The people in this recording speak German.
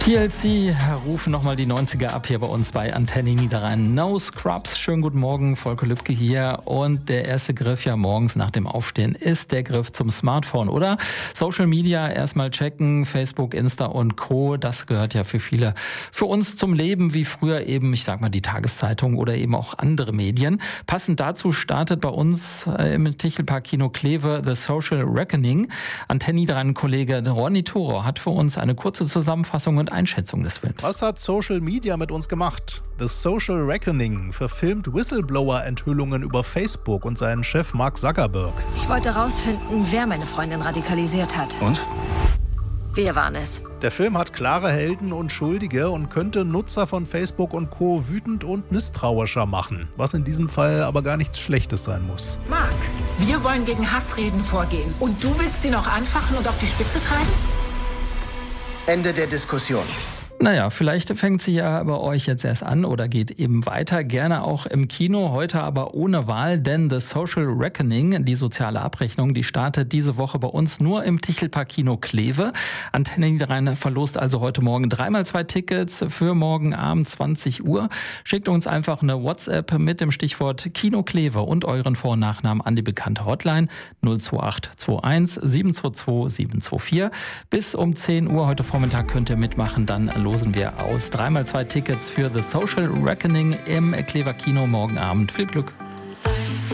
TLC rufen nochmal die 90er ab hier bei uns bei Antenne Niederrhein. No Scrubs, schönen guten Morgen, Volker Lübcke hier. Und der erste Griff ja morgens nach dem Aufstehen ist der Griff zum Smartphone, oder? Social Media erstmal checken, Facebook, Insta und Co. Das gehört ja für viele, für uns zum Leben, wie früher eben, ich sag mal, die Tageszeitung oder eben auch andere Medien. Passend dazu startet bei uns im Tichelpark Kino Kleve The Social Reckoning. Antenne Niederrhein-Kollege Ronny Thoro hat für uns eine kurze Zusammenfassung und Einschätzung des Films. Was hat Social Media mit uns gemacht? The Social Reckoning verfilmt Whistleblower-Enthüllungen über Facebook und seinen Chef Mark Zuckerberg. Ich wollte rausfinden, wer meine Freundin radikalisiert hat. Und? Wir waren es. Der Film hat klare Helden und Schuldige und könnte Nutzer von Facebook und Co. wütend und misstrauischer machen. Was in diesem Fall aber gar nichts Schlechtes sein muss. Mark, wir wollen gegen Hassreden vorgehen. Und du willst sie noch anfachen und auf die Spitze treiben? Ende der Diskussion. Naja, vielleicht fängt sie ja bei euch jetzt erst an oder geht eben weiter. Gerne auch im Kino, heute aber ohne Wahl, denn The Social Reckoning, die soziale Abrechnung, die startet diese Woche bei uns nur im Tichelpark Kino Kleve. Antenne Niederrhein verlost also heute Morgen 3x2 Tickets für morgen Abend 20 Uhr. Schickt uns einfach eine WhatsApp mit dem Stichwort Kino Kleve und euren Vor- und Nachnamen an die bekannte Hotline 02821 722 724. Bis um 10 Uhr heute Vormittag könnt ihr mitmachen, dann losen wir aus 3x2 Tickets für The Social Reckoning im Klever Kino morgen Abend. Viel Glück!